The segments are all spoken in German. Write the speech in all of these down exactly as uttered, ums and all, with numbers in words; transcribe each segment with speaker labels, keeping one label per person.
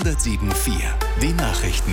Speaker 1: hundertsieben Komma vier. Die Nachrichten.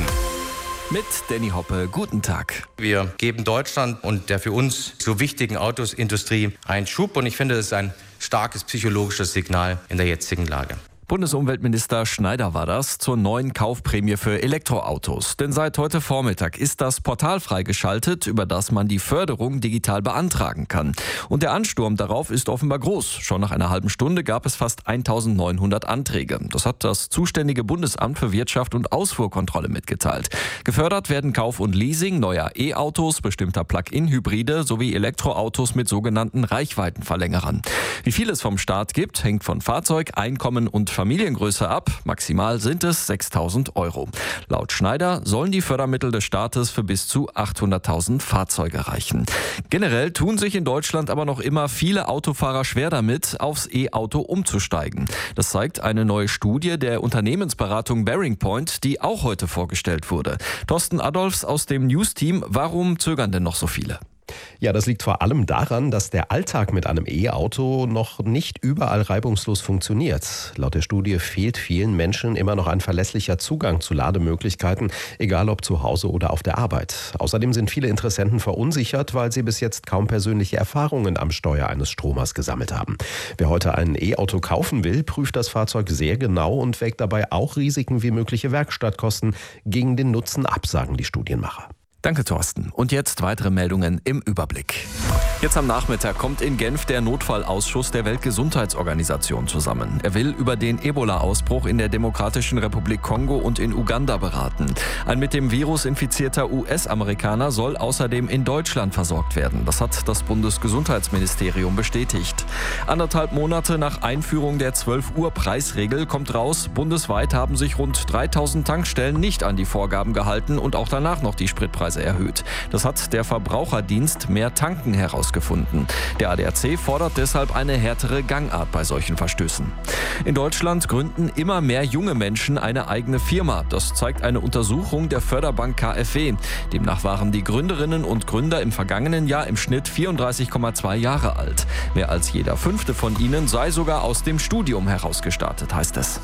Speaker 2: Mit Danny Hoppe, guten Tag.
Speaker 3: Wir geben Deutschland und der für uns so wichtigen Autosindustrie einen Schub und ich finde, das ist ein starkes psychologisches Signal in der jetzigen Lage.
Speaker 2: Bundesumweltminister Schneider war das zur neuen Kaufprämie für Elektroautos. Denn seit heute Vormittag ist das Portal freigeschaltet, über das man die Förderung digital beantragen kann. Und der Ansturm darauf ist offenbar groß. Schon nach einer halben Stunde gab es fast eintausendneunhundert Anträge. Das hat das zuständige Bundesamt für Wirtschaft und Ausfuhrkontrolle mitgeteilt. Gefördert werden Kauf und Leasing neuer E-Autos, bestimmter Plug-in-Hybride sowie Elektroautos mit sogenannten Reichweitenverlängerern. Wie viel es vom Staat gibt, hängt von Fahrzeug, Einkommen und Familiengröße ab. Maximal sind es sechstausend Euro. Laut Schneider sollen die Fördermittel des Staates für bis zu achthunderttausend Fahrzeuge reichen. Generell tun sich in Deutschland aber noch immer viele Autofahrer schwer damit, aufs E-Auto umzusteigen. Das zeigt eine neue Studie der Unternehmensberatung Bearing Point, die auch heute vorgestellt wurde. Thorsten Adolfs aus dem News-Team. Warum zögern denn noch so viele?
Speaker 4: Ja, das liegt vor allem daran, dass der Alltag mit einem E-Auto noch nicht überall reibungslos funktioniert. Laut der Studie fehlt vielen Menschen immer noch ein verlässlicher Zugang zu Lademöglichkeiten, egal ob zu Hause oder auf der Arbeit. Außerdem sind viele Interessenten verunsichert, weil sie bis jetzt kaum persönliche Erfahrungen am Steuer eines Stromers gesammelt haben. Wer heute ein E-Auto kaufen will, prüft das Fahrzeug sehr genau und wägt dabei auch Risiken wie mögliche Werkstattkosten gegen den Nutzen ab, sagen die Studienmacher.
Speaker 2: Danke, Thorsten. Und jetzt weitere Meldungen im Überblick. Jetzt am Nachmittag kommt in Genf der Notfallausschuss der Weltgesundheitsorganisation zusammen. Er will über den Ebola-Ausbruch in der Demokratischen Republik Kongo und in Uganda beraten. Ein mit dem Virus infizierter U S-Amerikaner soll außerdem in Deutschland versorgt werden. Das hat das Bundesgesundheitsministerium bestätigt. Anderthalb Monate nach Einführung der zwölf Uhr Preisregel kommt raus, bundesweit haben sich rund dreitausend Tankstellen nicht an die Vorgaben gehalten und auch danach noch die Spritpreise erhöht. Das hat der Verbraucherdienst Mehr Tanken herausgefunden. Der A D A C fordert deshalb eine härtere Gangart bei solchen Verstößen. In Deutschland gründen immer mehr junge Menschen eine eigene Firma. Das zeigt eine Untersuchung der Förderbank K f W. Demnach waren die Gründerinnen und Gründer im vergangenen Jahr im Schnitt vierunddreißig Komma zwei Jahre alt. Mehr als jeder fünfte von ihnen sei sogar aus dem Studium herausgestartet, heißt es.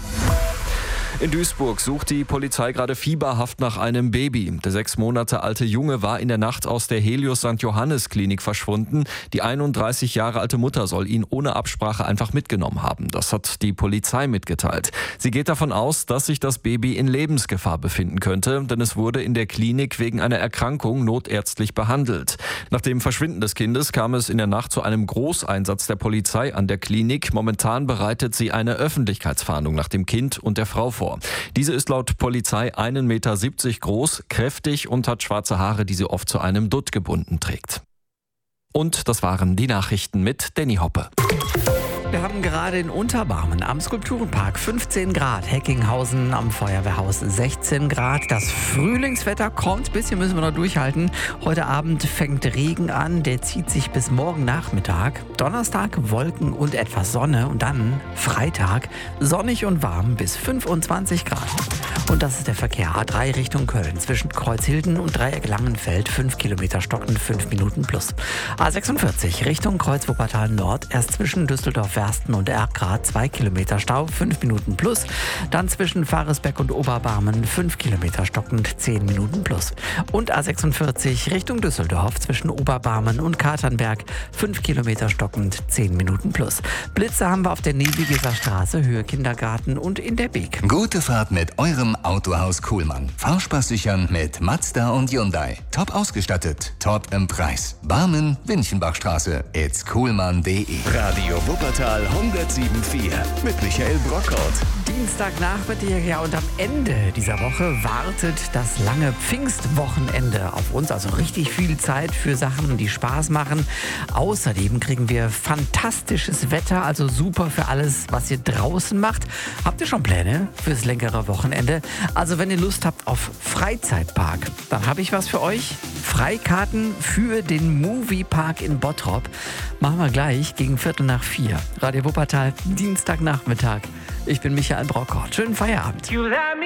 Speaker 2: In Duisburg sucht die Polizei gerade fieberhaft nach einem Baby. Der sechs Monate alte Junge war in der Nacht aus der Helios Sankt Johannes Klinik verschwunden. Die einunddreißig Jahre alte Mutter soll ihn ohne Absprache einfach mitgenommen haben. Das hat die Polizei mitgeteilt. Sie geht davon aus, dass sich das Baby in Lebensgefahr befinden könnte, denn es wurde in der Klinik wegen einer Erkrankung notärztlich behandelt. Nach dem Verschwinden des Kindes kam es in der Nacht zu einem Großeinsatz der Polizei an der Klinik. Momentan bereitet sie eine Öffentlichkeitsfahndung nach dem Kind und der Frau vor. Diese ist laut Polizei einen Meter siebzig groß, kräftig und hat schwarze Haare, die sie oft zu einem Dutt gebunden trägt. Und das waren die Nachrichten mit Danny Hoppe.
Speaker 5: Wir haben gerade in Unterbarmen am Skulpturenpark fünfzehn Grad, Heckinghausen am Feuerwehrhaus sechzehn Grad. Das Frühlingswetter kommt, bisschen müssen wir noch durchhalten. Heute Abend fängt Regen an, der zieht sich bis morgen Nachmittag. Donnerstag Wolken und etwas Sonne und dann Freitag sonnig und warm bis fünfundzwanzig Grad. Und das ist der Verkehr A drei Richtung Köln zwischen Kreuzhilden und Dreieck Langenfeld, fünf Kilometer stockend, fünf Minuten plus. A sechsundvierzig Richtung Kreuz-Wuppertal Nord, erst zwischen Düsseldorf Wersten und Erkrath, zwei Kilometer Stau, fünf Minuten plus. Dann zwischen Faresbeck und Oberbarmen, fünf Kilometer stockend, zehn Minuten plus. Und A sechsundvierzig Richtung Düsseldorf zwischen Oberbarmen und Katernberg, fünf Kilometer stockend, zehn Minuten plus. Blitze haben wir auf der Nebigeser Straße, Höhe Kindergarten und in der Beek.
Speaker 1: Gute Fahrt mit eurem Autohaus Kuhlmann. Fahrspaß sichern mit Mazda und Hyundai. Top ausgestattet, top im Preis. Barmen, Winchenbachstraße, it's kuhlmann punkt de. Radio Wuppertal hundertsieben Komma vier mit Michael Brockhaut.
Speaker 5: Dienstagnachmittag, ja, und am Ende dieser Woche wartet das lange Pfingstwochenende auf uns. Also richtig viel Zeit für Sachen, die Spaß machen. Außerdem kriegen wir fantastisches Wetter, also super für alles, was ihr draußen macht. Habt ihr schon Pläne fürs längere Wochenende? Also wenn ihr Lust habt auf Freizeitpark, dann habe ich was für euch. Freikarten für den Moviepark in Bottrop. Machen wir gleich gegen Viertel nach vier. Radio Wuppertal, Dienstagnachmittag. Ich bin Michael Brockhaut. Schönen Feierabend.